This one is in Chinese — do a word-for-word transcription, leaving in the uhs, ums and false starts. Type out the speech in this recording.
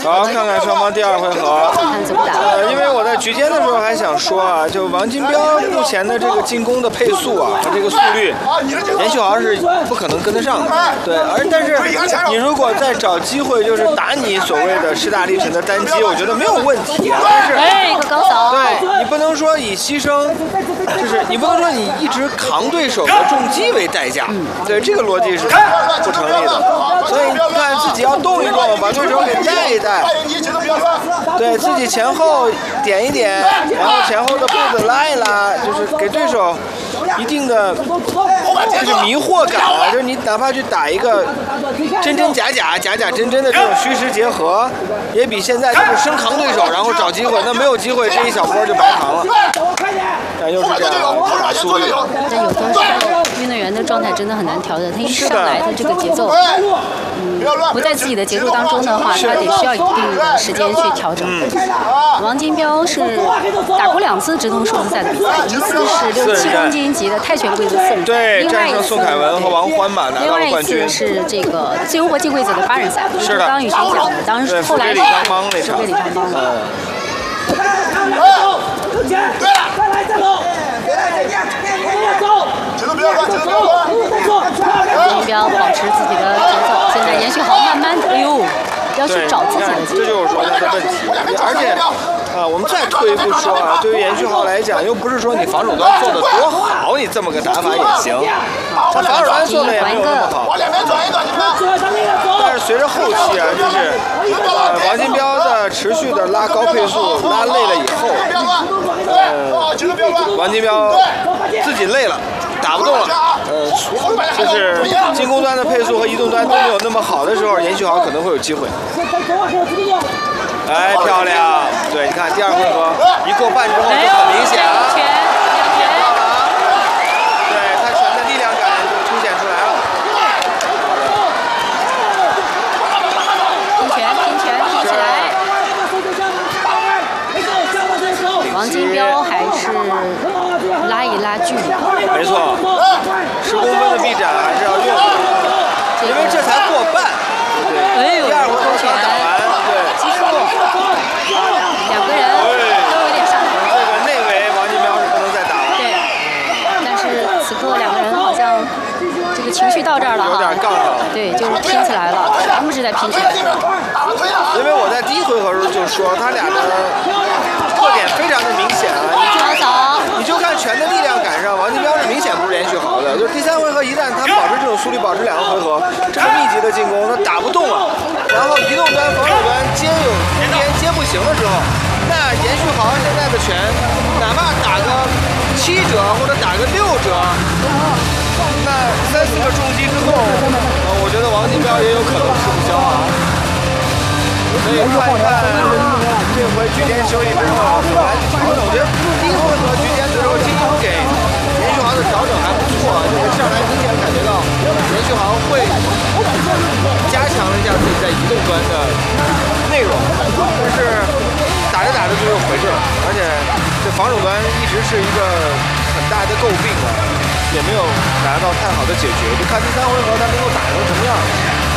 好，看看双方第二回合。 看怎么打。 呃，因为我在局间的时候还想说啊，就王金彪目前的这个进攻的配速啊和这个速率，严旭豪是不可能跟得上的。对，而但是你如果再找机会，就是打你所谓的势大力沉的单击，我觉得没有问题啊。但是， 哎，一个高扫。 对你不能说以牺牲，就是你不能说你一直扛对手的重击为代价。嗯，对，这个逻辑是不成立的。所以你看自己要动一动，把对手给带一带。对自己前后点一点，然后前后的步子拉一拉，就是给对手一定的就是迷惑感啊，就是你哪怕去打一个真真假假、假假真真的这种虚实结合，也比现在就是生扛对手，然后找机会，那没有机会这一小波就白扛了。但又是这样打速率。 但有的时候运动员的状态真的很难调整，他一上来他这个节奏，嗯，不在自己的节奏当中的话，他得需要一定的时间去调整。嗯、王金彪是打过两次直通数字赛的比赛，一次是六七公斤级的泰拳规则四， 对， 另外一次宋凯文和王欢吧拿到了冠军。 另外一次是这个自由搏击规则的八人赛， 是的。 刚宇轩讲的，当时后来是李昌邦那场， 对李昌邦。 嗯。 对了，再来再走，别来再见，别走，节奏不要乱，节奏不要乱。 王金彪保持自己的节奏，现在严旭豪慢慢的，哎呦，要去找自己的节奏。 这就是说他的问题，而且。啊，我们再退一步说啊，对于严旭豪来讲，又不是说你防守端做的多好，你这么个打法也行。他防守端做的也没有那么好。但是随着后期啊，就是呃王金彪的持续的拉高配速，拉累了以后，呃，王金彪自己累了。打不动了，呃，就是进攻端的配速和移动端都没有那么好的时候，严旭豪可能会有机会。哎，漂亮！对，你看第二回合一过半之后就很明显了， 拳，两拳， 对他拳的力量感就凸显出来了。 拼拳，拼拳，拼起来！王金彪还是拉一拉距离。 没错，十公分的臂展还是要用的，因为这才过半，对不对？第二回合刚打完，对， 击出，两个人都有点上头。 这个内围王金彪是不能再打了。 对，但是此刻两个人好像这个情绪到这儿了哈， 有点杠上了。 对，就是拼起来了，全部是在拼起来。 因为我在第一回合时候就说他俩的特点非常的明显啊，你就你就看拳的力量感上，王金彪是明显不是严旭豪的。就是第三回合一旦他保持这种速率，保持两个回合这么密集的进攻，他打不动了，然后移动端、防守端接有空间接不行的时候，那严旭豪现在的拳，哪怕打个七折或者打个六折，那三四个重击之后，呃，我觉得王金彪也有可能吃不消啊。所以看一看这回局间休息之后怎么来去调整。我觉得第一回合局间的时候，金庸给严旭豪的调整还不错，就是上来明显感觉到严旭豪会加强了一下自己在移动端的内容，但是打着打着就又回去了，而且这防守端一直是一个很大的诟病啊，也没有达到太好的解决。就看第三回合他能够打成什么样。